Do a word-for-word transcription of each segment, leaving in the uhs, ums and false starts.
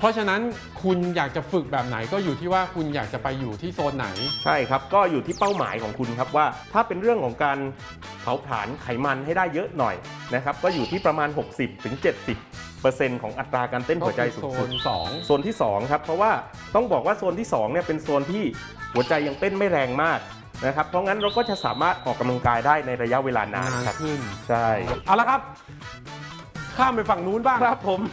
เพราะฉะนั้นคุณอยากจะฝึกแบบไหนก็อยู่ที่ว่าคุณอยากจะไปอยู่ที่โซนไหนใช่ครับก็อยู่ที่เป้าหมายของคุณครับว่าถ้าเป็นเรื่องของการเผาผลาญไขมันให้ได้เยอะหน่อยนะครับก็อยู่ที่ประมาณ หกสิบถึงเจ็ดสิบเปอร์เซ็นต์ ของอัตราการเต้นหัวใจสูงสุดโซนโซนที่สองครับเพราะว่าต้องบอกว่าโซนที่สองเนี่ยเป็นโซนที่หัวใจยังเต้นไม่แรงมากนะครับเพราะงั้นเราก็จะสามารถออกกำลังกายได้ในระยะเวลานานครับขึ้นใช่เอาละครับข้ามไปฝั่งนู้นบ้างครับผม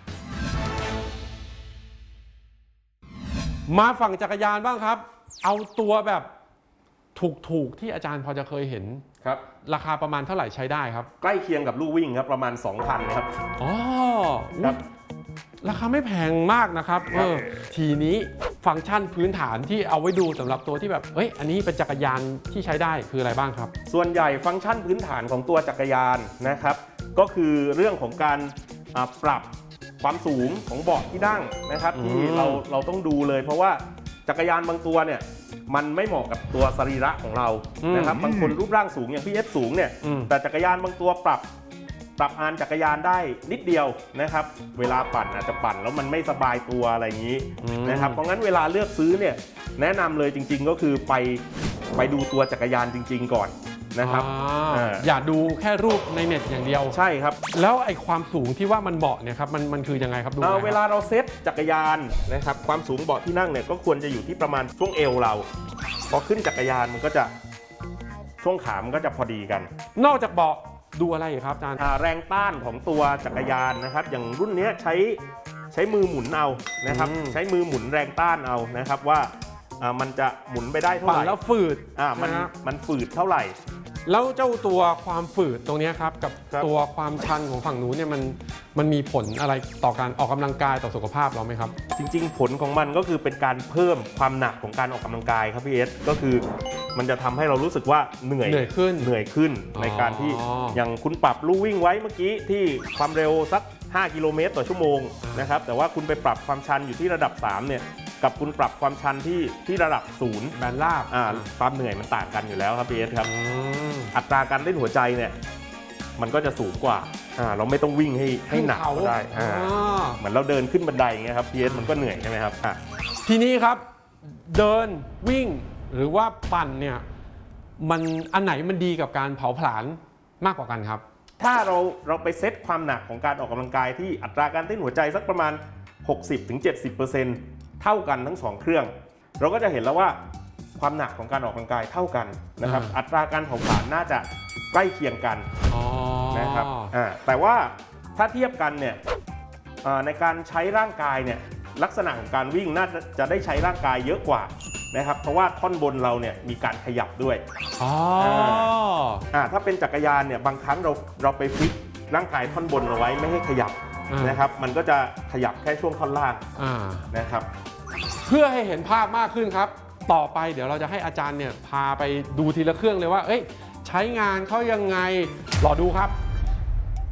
มาฝั่งจักรยานบ้างครับเอาตัวแบบถูกๆที่อาจารย์พอจะเคยเห็นครับราคาประมาณเท่าไหร่ใช้ได้ครับใกล้เคียงกับลู่วิ่งครับประมาณ สองพัน ครับอ๋อครับราคาไม่แพงมากนะครับเออทีนี้ฟังก์ชันพื้นฐานที่เอาไว้ดูสำหรับตัวที่แบบเอ้ยอันนี้เป็นจักรยานที่ใช้ได้คืออะไรบ้างครับส่วนใหญ่ฟังก์ชันพื้นฐานของตัวจักรยานนะครับก็คือเรื่องของการปรับความสูงของเบาะที่นั่งนะครับที่เราเราต้องดูเลยเพราะว่าจักรยานบางตัวเนี่ยมันไม่เหมาะกับตัวสรีระของเรานะครับบางคนรูปร่างสูงอย่างพี่เอสสูงเนี่ยแต่จักรยานบางตัวปรับปรับอานจักรยานได้นิดเดียวนะครับเวลาปั่นอาจจะปั่นแล้วมันไม่สบายตัวอะไรอย่างนี้นะครับเพราะงั้นเวลาเลือกซื้อเนี่ยแนะนำเลยจริงๆก็คือไปไปดูตัวจักรยานจริงๆก่อนนะครับอย่าดูแค่รูปในเน็ตอย่างเดียวใช่ครับแล้วไอ้ความสูงที่ว่ามันเบาะเนี่ยครับมันมันคือยังไงครับดูเวลาเราเซตจักรยานนะครับความสูงเบาะที่นั่งเนี่ยก็ควรจะอยู่ที่ประมาณช่วงเอวเราพอขึ้นจักรยานมันก็จะช่วงขามันก็จะพอดีกันนอกจากเบาะดูอะไรครับอาจารย์แรงต้านของตัวจักรยานนะครับอย่างรุ่นนี้ใช้ใช้มือหมุนเอานะครับใช้มือหมุนแรงต้านเอานะครับว่ามันจะหมุนไปได้เท่าไหร่แล้วฝืดอ่ามันมันฝืดเท่าไหร่แล้วเจ้าตัวความฝืดตรงนี้ครับกับตัวความชันของฝั่งนู้นเนี่ยมันมันมีผลอะไรต่อการออกกำลังกายต่อสุขภาพเราไหมครับจริงๆผลของมันก็คือเป็นการเพิ่มความหนักของการออกกำลังกายครับพี่เอสก็คือมันจะทำให้เรารู้สึกว่าเหนื่อยเหนื่อยขึ้นเหนื่อยขึ้นในการที่อย่างคุณปรับลู่วิ่งไว้เมื่อกี้ที่ความเร็วสักห้ากิโลเมตรต่อชั่วโมงนะครับแต่ว่าคุณไปปรับความชันอยู่ที่ระดับสามเนี่ยกับคุณปรับความชันที่ที่ระดับศูนย์แบนราบอ่าความเหนื่อยมันต่างกันอยู่แล้วครับพี่เอสครับอัตราการเต้นหัวใจเนี่ยมันก็จะสูงกว่าอ่าเราไม่ต้องวิ่งให้ให้หนักก็ได้อ่าเหมือนเราเดินขึ้นบันไดเงี้ยครับพี่เอสมันก็เหนื่อยใช่ไหมครับอ่ะทีนี้ครับเดินวิ่งหรือว่าปั่นเนี่ยมันอันไหนมันดีกับการเผาผลาญมากกว่ากันครับถ้าเราเราไปเซตความหนักของการออกกำลังกายที่อัตราการเต้นหัวใจสักประมาณ หกสิบถึงเจ็ดสิบเปอร์เซ็นต์ เท่ากันทั้งสองเครื่องเราก็จะเห็นแล้วว่าความหนักของการออกกำลังกายเท่ากันนะครับอัตราการเผาผลาญน่าจะใกล้เคียงกันนะครับแต่ว่าถ้าเทียบกันเนี่ยในการใช้ร่างกายเนี่ยลักษณะของการวิ่งน่าจะได้ใช้ร่างกายเยอะกว่านะครับเพราะว่าท่อนบนเราเนี่ยมีการขยับด้วยอ๋อถ้าเป็นจักรยานเนี่ยบางครั้งเราเราไปฟิกร่างกายท่อนบนเอาไว้ไม่ให้ขยับนะครับมันก็จะขยับแค่ช่วงท่อนล่างนะครับเพื่อให้เห็นภาพมากขึ้นครับต่อไปเดี๋ยวเราจะให้อาจารย์เนี่ยพาไปดูทีละเครื่องเลยว่าเอ้ยใช้งานเขายังไงรอดูครับ